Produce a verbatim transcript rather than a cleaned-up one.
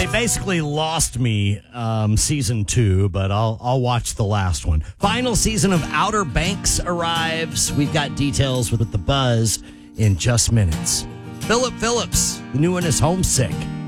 they basically lost me um, season two, but I'll I'll watch the last one. Final season of Outer Banks arrives. We've got details with the buzz in just minutes. Philip Phillips, the new one is Homesick.